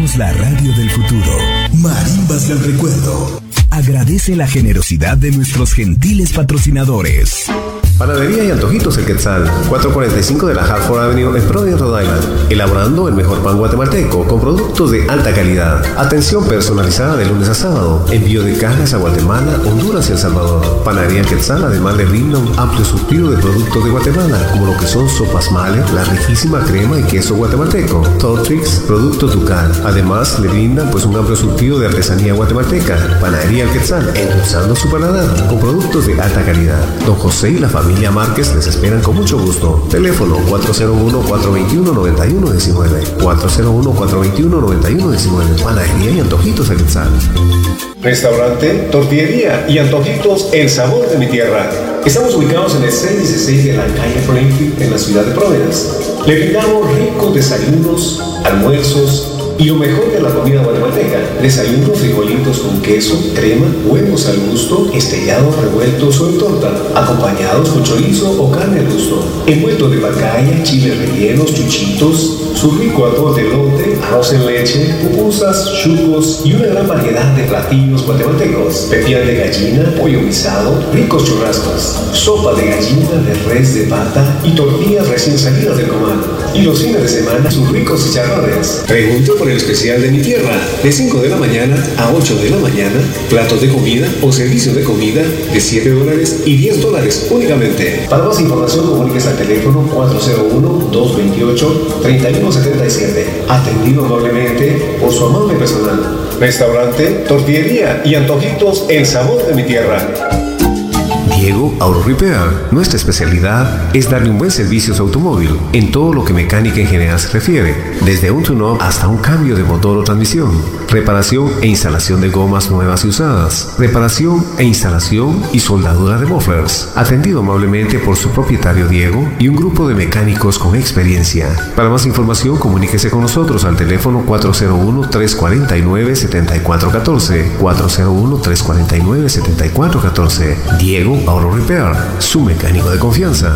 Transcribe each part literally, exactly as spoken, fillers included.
Somos la radio del futuro. Marimbas del recuerdo. Agradece la generosidad de nuestros gentiles patrocinadores. Panadería y Antojitos El Quetzal, cuatrocientos cuarenta y cinco de la Hartford Avenue en Providence, Rhode Island. Elaborando el mejor pan guatemalteco con productos de alta calidad. Atención personalizada de lunes a sábado. Envío de cajas a Guatemala, Honduras y El Salvador. Panadería El Quetzal además le brinda un amplio surtido de productos de Guatemala, como lo que son sopas Male, la riquísima crema y queso guatemalteco, Tortrix, productos Ducal. Además le brindan pues un amplio surtido de artesanía guatemalteca. Panadería El Quetzal, endulzando su paladar con productos de alta calidad. Don José y la familia Familia Márquez les esperan con mucho gusto. Teléfono cuatro cero uno, cuatro dos uno, nueve uno uno nueve. cuatro cero uno, cuatro dos uno, nueve uno uno nueve. Panadería y Antojitos El Quetzal. Restaurante, tortillería y antojitos El Sabor de mi Tierra. Estamos ubicados en el seiscientos dieciséis de la calle Plainfield en la ciudad de Providence. Le brindamos ricos desayunos, almuerzos y lo mejor de la comida guatemalteca: desayunos, frijolitos con queso, crema, huevos al gusto, estrellados revueltos o en torta, acompañados con chorizo o carne al gusto, envueltos de pacaya, chiles rellenos, chuchitos, su rico arroz de elote, arroz en leche, pupusas, chucos y una gran variedad de platillos guatemaltecos: pepián de gallina, pollo guisado, ricos churrascos, sopa de gallina, de res, de pata y tortillas recién salidas del comal. Y los fines de semana, sus ricos chicharrones. Pregunto por el especial de mi tierra, de cinco de la mañana a ocho de la mañana, platos de comida o servicio de comida de siete dólares y diez dólares únicamente. Para más información, comuníquese al teléfono cuatro cero uno, dos dos ocho, tres uno siete siete. Atendido amablemente por su amable personal. Restaurante, tortillería y antojitos El Sabor de mi Tierra. Diego Auto Repair. Nuestra especialidad es darle un buen servicio a su automóvil en todo lo que mecánica en general se refiere, desde un tune-up hasta un cambio de motor o transmisión, reparación e instalación de gomas nuevas y usadas, reparación e instalación y soldadura de mufflers, atendido amablemente por su propietario Diego y un grupo de mecánicos con experiencia. Para más información, comuníquese con nosotros al teléfono cuatro cero uno, tres cuatro nueve, siete cuatro uno cuatro, cuatro cero uno, tres cuatro nueve, siete cuatro uno cuatro. Diego Auto Repair, su mecánico de confianza.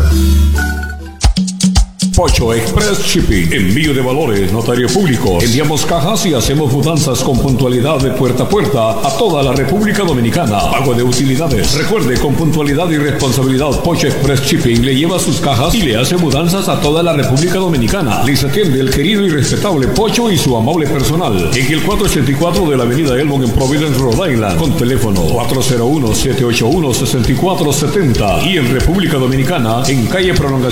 Pocho Express Shipping, envío de valores, notario público. Enviamos cajas y hacemos mudanzas con puntualidad de puerta a puerta a toda la República Dominicana. Pago de utilidades. Recuerde, con puntualidad y responsabilidad, Pocho Express Shipping le lleva sus cajas y le hace mudanzas a toda la República Dominicana. Les atiende el querido y respetable Pocho y su amable personal en el cuatrocientos ochenta y cuatro de la avenida Elmont en Providence, Rhode Island, con teléfono cuatro cero uno, siete ocho uno, seis cuatro siete cero y en República Dominicana en calle Prolongación